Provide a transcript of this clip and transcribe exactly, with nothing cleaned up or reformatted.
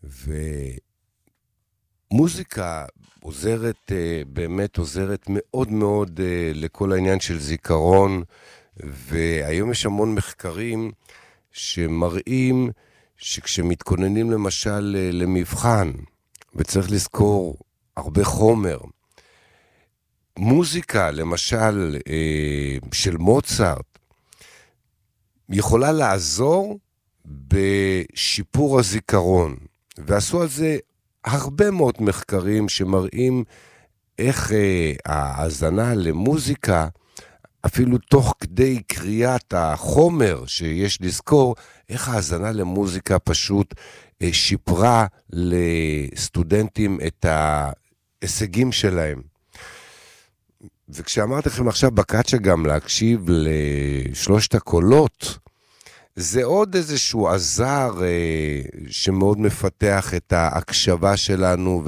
ומוזיקה עוזרת, באמת עוזרת מאוד מאוד לכל העניין של זיכרון, והיום יש המון מחקרים שמראים שכשמתכוננים למשל למבחן, וצריך לזכור הרבה חומר, מוזיקה למשל של מוצרט, יכולה לעזור בשיפור הזיכרון, ועשו על זה הרבה מאוד מחקרים שמראים איך ההאזנה למוזיקה, אפילו תוך כדי קריאת החומר שיש לזכור, איך ההאזנה למוזיקה פשוט שיפרה לסטודנטים את ההישגים שלהם. וכשאמרתי לכם עכשיו בקאצ'ה גם להקשיב לשלושת הקולות, זה עוד איזשהו עזר שמאוד מפתח את ההקשבה שלנו,